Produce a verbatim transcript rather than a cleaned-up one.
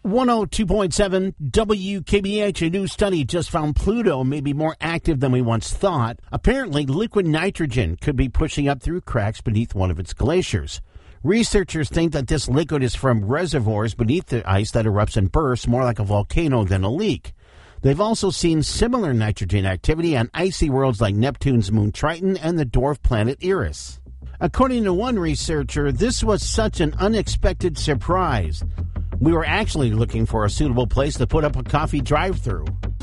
one oh two point seven W K B H, a new study just found Pluto may be more active than we once thought. Apparently, liquid nitrogen could be pushing up through cracks beneath one of its glaciers. Researchers think that this liquid is from reservoirs beneath the ice that erupts and bursts, more like a volcano than a leak. They've also seen similar nitrogen activity on icy worlds like Neptune's moon Triton and the dwarf planet Eris. According to one researcher, this was such an unexpected surprise. We were actually looking for a suitable place to put up a coffee drive-thru.